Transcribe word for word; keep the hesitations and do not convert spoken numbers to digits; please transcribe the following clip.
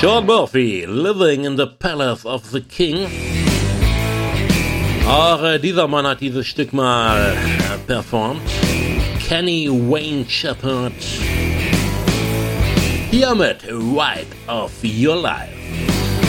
Sean Murphy, Living in the Palace of the King. Auch äh, dieser Mann hat dieses Stück mal äh, performt. Kenny Wayne Shepherd. Hier mit Ride of Your Life.